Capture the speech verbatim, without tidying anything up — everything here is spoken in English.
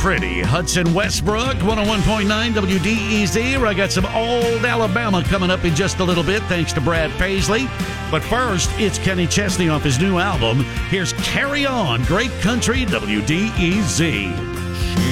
pretty. Hudson Westbrook, one oh one point nine W D E Z, where I got some old Alabama coming up in just a little bit, thanks to Brad Paisley. But first, it's Kenny Chesney off his new album. Here's Carry On, Great Country W D E Z.